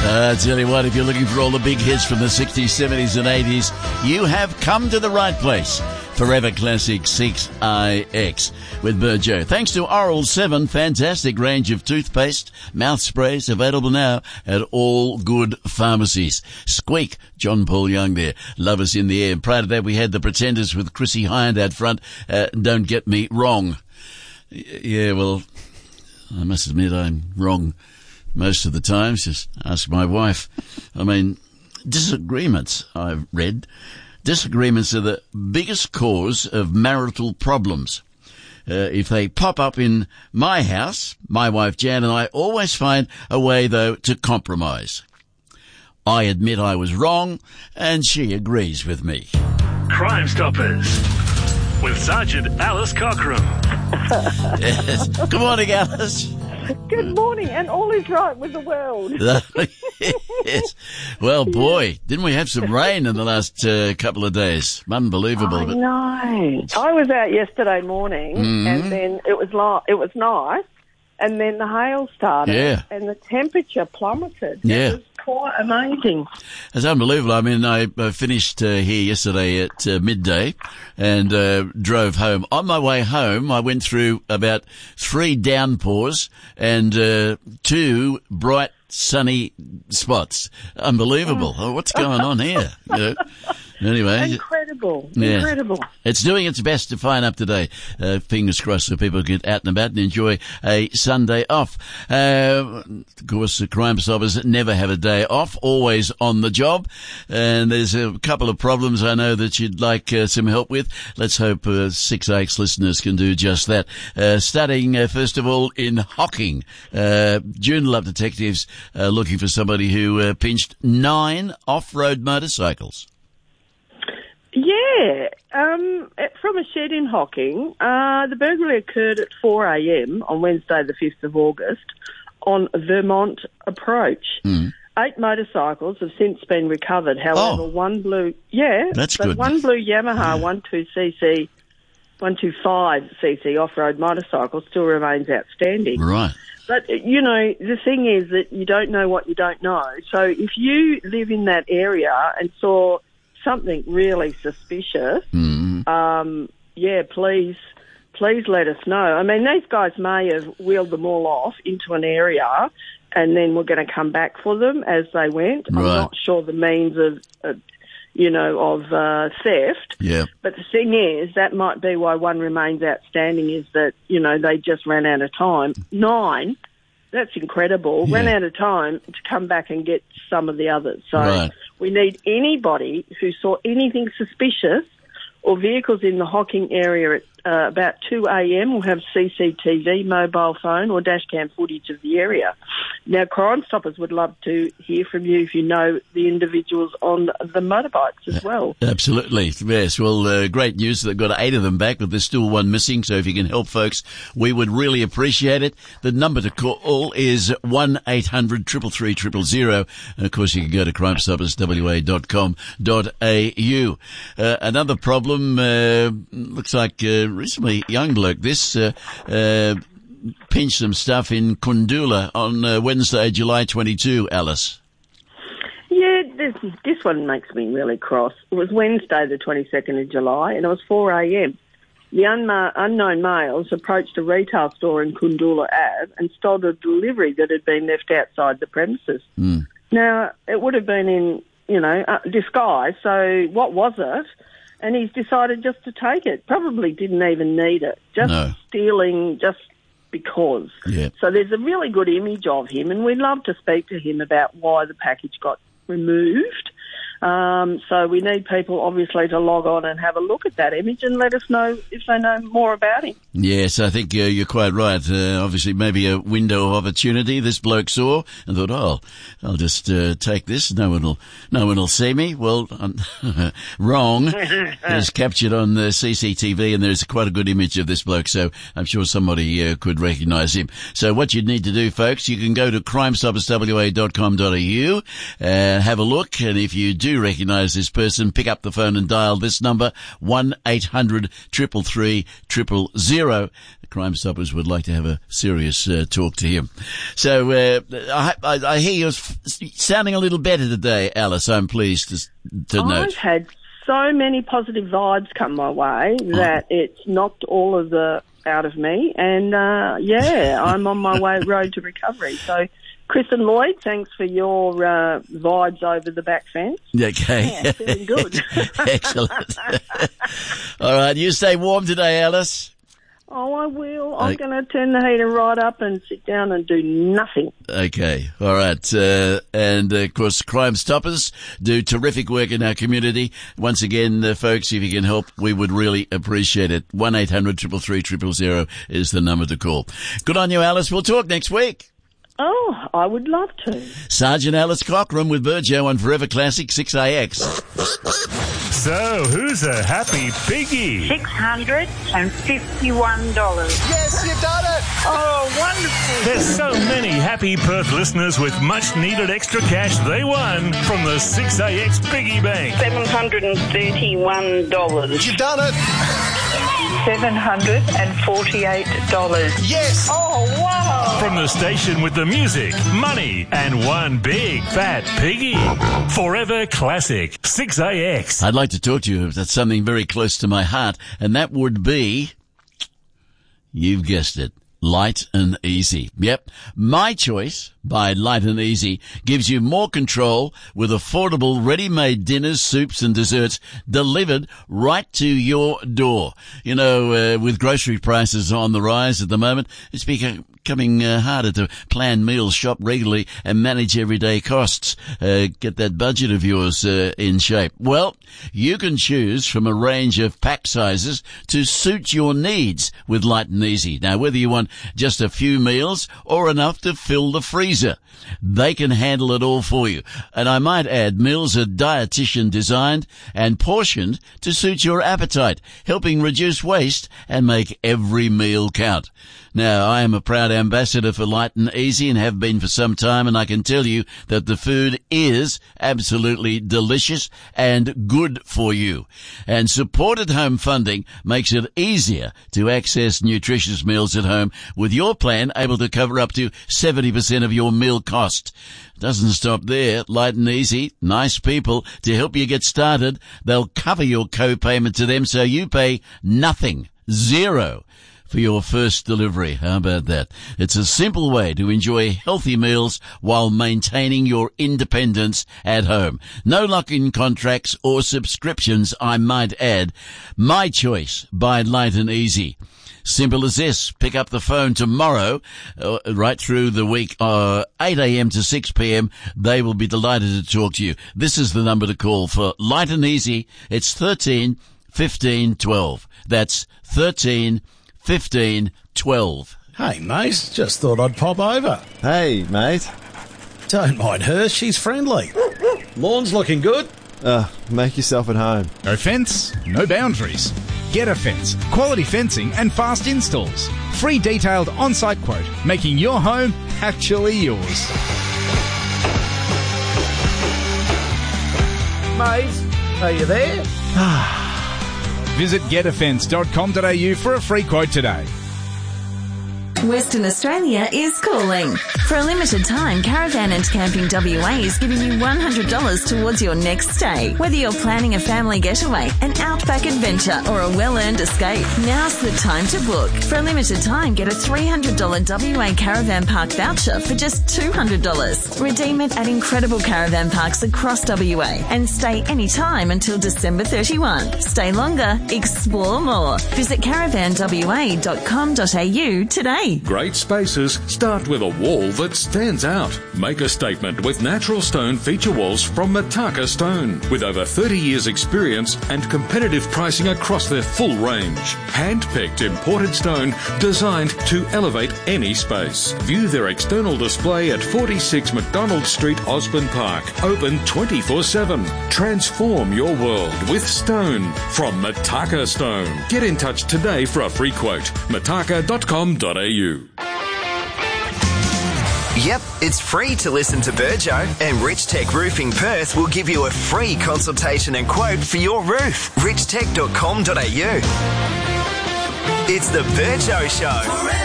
I tell you what, if you're looking for all the big hits from the 60s, 70s and 80s, you have come to the right place. Forever Classic 6iX with Burjo. Thanks to Oral 7, fantastic range of toothpaste, mouth sprays available now at all good pharmacies. Squeak, John Paul Young there. Love Us in the Air. Prior to that, we had the Pretenders with Chrissy Hind out front. Don't get me wrong. Yeah, well, I must admit I'm wrong most of the times. Just ask my wife. I mean, disagreements, I've read. Disagreements are the biggest cause of marital problems. If they pop up in my house, my wife Jan and I always find a way, though, to compromise. I admit I was wrong, and she agrees with me. Crime Stoppers with Sergeant Alice Cockram. Yes. Good morning, Alice. Good morning, and all is right with the world. Yes. Well, boy, didn't we have some rain in the last couple of days? Unbelievable. I know. I was out yesterday morning, and then it was nice, and then the hail started, and the temperature plummeted. Yeah. It was quite amazing. It's unbelievable. I mean, I finished here yesterday at midday and drove home. On my way home, I went through about 3 downpours and 2 bright, sunny spots. Unbelievable. Oh, what's going on here? You know? Anyway. Incredible. Yeah. Incredible. It's doing its best to fine up today. Fingers crossed so people get out and about and enjoy a Sunday off. Of course, the Crime Stoppers never have a day off, always on the job. And there's a couple of problems I know that you'd like some help with. Let's hope 6iX listeners can do just that. Starting, first of all, in Hocking. Joondalup detectives looking for somebody who pinched 9 off-road motorcycles. Yeah, from a shed in Hocking, the burglary occurred at 4 a.m. on Wednesday the 5th of August on Vermont Approach. 8 motorcycles have since been recovered. However, one blue Yamaha 125cc off-road motorcycle still remains outstanding. Right. But, you know, the thing is that you don't know what you don't know. So if you live in that area and saw something really suspicious, please let us know. I mean, these guys may have wheeled them all off into an area and then we're going to come back for them as they went. Right. I'm not sure the means of theft. Yeah. But the thing is, that might be why one remains outstanding, is that, you know, they just ran out of time. 9, that's incredible. Yeah. Ran out of time to come back and get some of the others. So we need anybody who saw anything suspicious or vehicles in the Hocking area at about 2 a.m. will have CCTV, mobile phone or dash cam footage of the area. Now, Crime Stoppers would love to hear from you if you know the individuals on the motorbikes as well. Absolutely, yes. Well, great news. They've got 8 of them back, but there's still 1 missing, so if you can help folks, we would really appreciate it. The number to call is 1-800-333-000. And, of course, you can go to crimestopperswa.com.au. Another problem, looks like recently, young bloke, pinched some stuff in Kundula on Wednesday, July 22, Alice. Yeah, this one makes me really cross. It was Wednesday, the 22nd of July, and it was 4 a.m. The unknown males approached a retail store in Kundula Ave and stole a delivery that had been left outside the premises. Now, it would have been in, disguise, so what was it? And he's decided just to take it. Probably didn't even need it. Stealing just because. Yeah. So there's a really good image of him, and we'd love to speak to him about why the package got removed. So we need people, obviously, to log on and have a look at that image and let us know if they know more about him. Yes, I think you're quite right. Obviously, maybe a window of opportunity this bloke saw and thought, I'll just take this. No one will see me. Well, wrong. It's captured on the CCTV, and there's quite a good image of this bloke, so I'm sure somebody could recognise him. So what you need to do, folks, you can go to crimestopperswa.com.au and have a look, and if you do do recognise this person, pick up the phone and dial this number, 1-800-333-000. The Crime Stoppers would like to have a serious talk to him. So I hear you're sounding a little better today, Alice. I'm pleased to note. I've had so many positive vibes come my way that it's knocked all of the out of me, and I'm on my road to recovery. So, Chris and Lloyd, thanks for your vibes over the back fence. Okay. Yeah, feeling good. Excellent. All right, you stay warm today, Alice. Oh, I will. I'm going to turn the heater right up and sit down and do nothing. Okay. All right. And, of course, Crime Stoppers do terrific work in our community. Once again, folks, if you can help, we would really appreciate it. 1-800-333-000 is the number to call. Good on you, Alice. We'll talk next week. Oh, I would love to. Sergeant Alice Cockram with Burjo on Forever Classic 6AX. So, who's a happy piggy? $651. Yes, you've done it! Oh, wonderful. There's so many happy Perth listeners with much needed extra cash they won from the 6AX Piggy Bank. $731. You've done it! $748. Yes! Oh, wow. From the station with the music, money, and one big fat piggy. Forever Classic 6AX. I'd like to talk to you about something very close to my heart, and that would be, you've guessed it, Light and Easy. Yep. My Choice by Light and Easy gives you more control with affordable ready-made dinners, soups and desserts delivered right to your door. You know, with grocery prices on the rise at the moment, it's becoming harder to plan meals, shop regularly and manage everyday costs. Get that budget of yours in shape. Well, you can choose from a range of pack sizes to suit your needs with Light and Easy. Now, whether you want just a few meals or enough to fill the freezer, they can handle it all for you. And I might add, meals are dietitian designed and portioned to suit your appetite, helping reduce waste and make every meal count. Now, I am a proud ambassador for Light and Easy and have been for some time, and I can tell you that the food is absolutely delicious and good for you. And supported home funding makes it easier to access nutritious meals at home, with your plan able to cover up to 70% of your meal cost. Doesn't stop there. Light and Easy, nice people. To help you get started, they'll cover your co-payment to them so you pay nothing, zero, for your first delivery. How about that? It's a simple way to enjoy healthy meals while maintaining your independence at home. No lock-in contracts or subscriptions, I might add. My Choice by Light and Easy. Simple as this. Pick up the phone tomorrow, right through the week, 8 a.m. to 6 p.m. They will be delighted to talk to you. This is the number to call for Light and Easy. It's 13 15 12. That's 13 15 12. Hey, mate, just thought I'd pop over. Hey, mate. Don't mind her, she's friendly. Lawn's looking good. Make yourself at home. No fence, no boundaries. Get a Fence. Quality fencing and fast installs. Free detailed on-site quote, making your home actually yours. Mate, are you there? Visit getafence.com.au for a free quote today. Western Australia is calling. For a limited time, Caravan and Camping WA is giving you $100 towards your next stay. Whether you're planning a family getaway, an outback adventure, or a well-earned escape, now's the time to book. For a limited time, get a $300 WA Caravan Park voucher for just $200. Redeem it at incredible caravan parks across WA and stay anytime until December 31. Stay longer, explore more. Visit caravanwa.com.au today. Great spaces start with a wall that stands out. Make a statement with natural stone feature walls from Mataka Stone. With over 30 years experience and competitive pricing across their full range. Hand-picked imported stone designed to elevate any space. View their external display at 46 McDonald Street, Osborne Park. Open 24/7. Transform your world with stone from Mataka Stone. Get in touch today for a free quote. mataka.com.au. Yep, it's free to listen to Burjo, and Rich Tech Roofing Perth will give you a free consultation and quote for your roof. richtech.com.au. It's the Burjo Show.